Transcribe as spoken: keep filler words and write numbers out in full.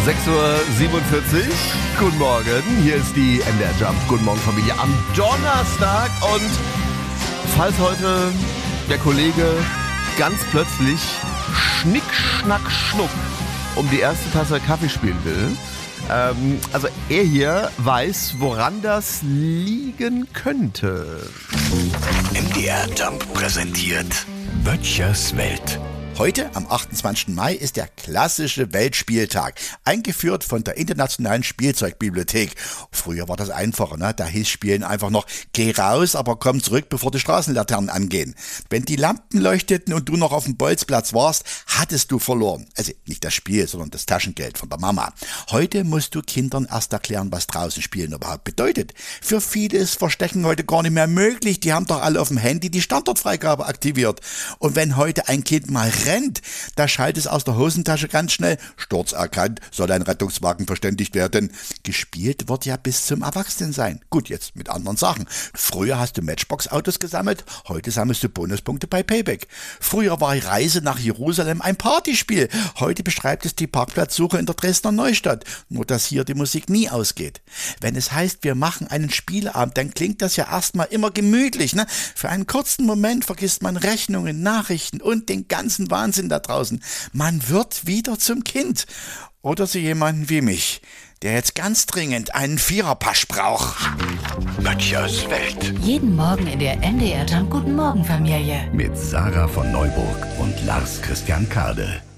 sechs Uhr siebenundvierzig, guten Morgen, hier ist die M D R Jump, guten Morgen Familie am Donnerstag. Und falls heute der Kollege ganz plötzlich Schnick, Schnack, Schnuck um die erste Tasse Kaffee spielen will, ähm, also er hier weiß, woran das liegen könnte. M D R Jump präsentiert Böttchers Welt. Heute, am achtundzwanzigsten Mai, ist der klassische Weltspieltag, eingeführt von der Internationalen Spielzeugbibliothek. Früher war das einfacher, ne? Da hieß Spielen einfach noch, geh raus, aber komm zurück, bevor die Straßenlaternen angehen. Wenn die Lampen leuchteten und du noch auf dem Bolzplatz warst, hattest du verloren. Also nicht das Spiel, sondern das Taschengeld von der Mama. Heute musst du Kindern erst erklären, was draußen Spielen überhaupt bedeutet. Für viele ist Verstecken heute gar nicht mehr möglich. Die haben doch alle auf dem Handy die Standortfreigabe aktiviert. Und wenn heute ein Kind mal rennt, da schallt es aus der Hosentasche ganz schnell. Sturz erkannt, soll ein Rettungswagen verständigt werden. Gespielt wird ja bis zum Erwachsensein. Gut, jetzt mit anderen Sachen. Früher hast du Matchbox-Autos gesammelt, heute sammelst du Bonuspunkte bei Payback. Früher war die Reise nach Jerusalem ein Partyspiel. Heute beschreibt es die Parkplatzsuche in der Dresdner Neustadt. Nur, dass hier die Musik nie ausgeht. Wenn es heißt, wir machen einen Spieleabend, dann klingt das ja erstmal immer gemütlich, ne? Für einen kurzen Moment vergisst man Rechnungen, Nachrichten und den ganzen Wahnsinn da draußen. Man wird wieder zum Kind. Oder so jemanden wie mich, der jetzt ganz dringend einen Viererpasch braucht. Böttchers Welt. Jeden Morgen in der M D R Jump Guten Morgen Familie. Mit Sarah von Neuburg und Lars Christian Kade.